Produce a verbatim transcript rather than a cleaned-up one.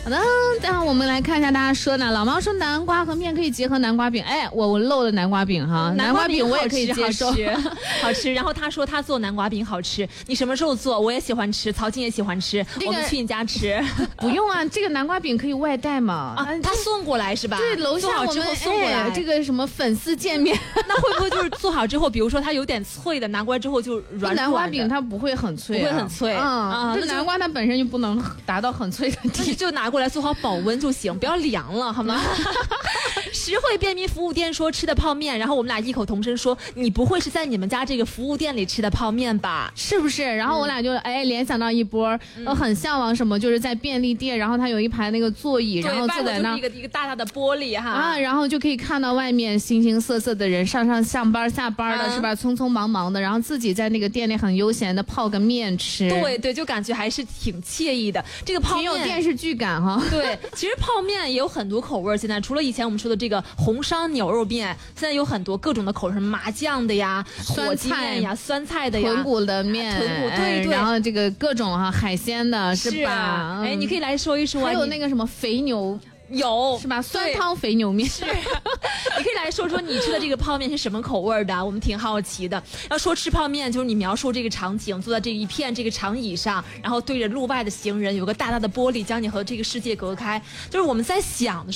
好的，待会儿我们来看一下大家说呢。老猫说南瓜和面可以结合南瓜饼，哎，我我漏了南瓜饼哈， 南瓜饼我也可以接受， 好吃，好吃。然后他说他做南瓜饼好吃，你什么时候做？我也喜欢吃，曹静也喜欢吃，这个、我们去你家吃。 不用啊，这个南瓜饼可以外带嘛？ 啊，他送过来是吧？ 对，楼下我们送过来、 哎、这个什么粉丝见面， 那会不会就是做好之后，比如说它有点脆的，拿过来之后就软软的？ 南瓜饼它不会很脆、啊， 不会很脆。 嗯， 啊， 这南瓜它本身就不能达到很脆的地步， 就拿过来做好保温就行，不要凉了，好吗？实惠便民服务店说吃的泡面，然后我们俩异口同声说，你不会是在你们家这个服务店里吃的泡面吧？ 是不是？然后我俩就、嗯、哎联想到一波，嗯、呃，很向往什么，就是在便利店，然后它有一排那个座椅，然后坐在那一个一个大大的玻璃哈啊，然后就可以看到外面形形色色的人上上上班下班的、嗯、是吧？匆匆忙忙的，然后自己在那个店里很悠闲的泡个面吃， 对对，就感觉还是挺惬意的。这个泡面挺有电视剧感哈。 对，其实泡面也有很多口味，现在除了以前我们说的这个红烧牛肉面，现在有很多各种的口味，什么麻酱的呀、火鸡面呀、酸菜的呀、 豚骨的面、 豚骨，对对， 然后这个各各种哈、啊、海鲜的是吧？ 是啊，哎、嗯，你可以来说一说、啊， 还有那个什么肥牛。 有是吧？酸汤肥牛面是，你可以来说说你吃的这个泡面是什么口味的？我们挺好奇的。要说吃泡面，就是你描述这个场景，坐在这一片这个长椅上，然后对着路外的行人，有个大大的玻璃将你和这个世界隔开。就是我们在想的